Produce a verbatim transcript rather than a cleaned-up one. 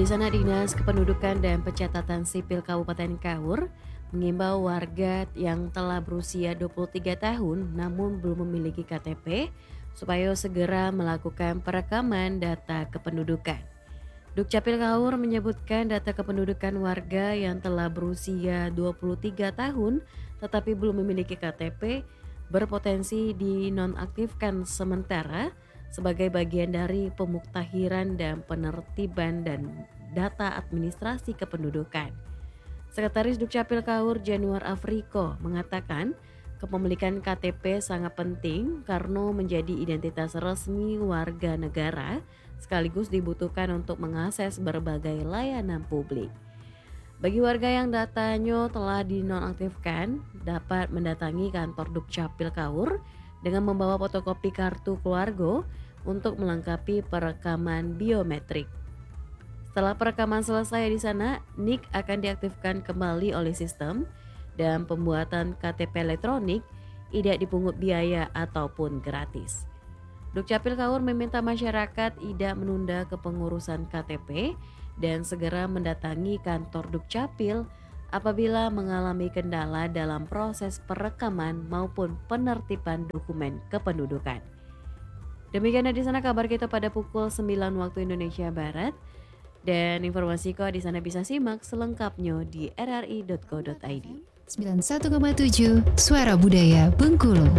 Di sana Dinas Kependudukan dan Pencatatan Sipil Kabupaten Kaur mengimbau warga yang telah berusia dua puluh tiga tahun namun belum memiliki K T P supaya segera melakukan perekaman data kependudukan. Dukcapil Kaur menyebutkan data kependudukan warga yang telah berusia dua puluh tiga tahun tetapi belum memiliki K T P berpotensi dinonaktifkan sementara sebagai bagian dari pemuktahiran dan penertiban dan data administrasi kependudukan. Sekretaris Dukcapil Kaur Januar Afriko mengatakan kepemilikan K T P sangat penting karena menjadi identitas resmi warga negara sekaligus dibutuhkan untuk mengakses berbagai layanan publik. Bagi warga yang datanya telah dinonaktifkan dapat mendatangi kantor Dukcapil Kaur dengan membawa fotokopi kartu keluarga untuk melengkapi perekaman biometrik. Setelah perekaman selesai di sana, N I K akan diaktifkan kembali oleh sistem dan pembuatan K T P elektronik tidak dipungut biaya ataupun gratis. Dukcapil Kaur meminta masyarakat tidak menunda kepengurusan K T P dan segera mendatangi kantor Dukcapil apabila mengalami kendala dalam proses perekaman maupun penertiban dokumen kependudukan. Demikian di sana kabar kita pada pukul sembilan waktu Indonesia Barat. Dan informasi kau di sana bisa simak selengkapnya di r r i dot co dot i d. sembilan puluh satu koma tujuh Suara Budaya Bengkulu.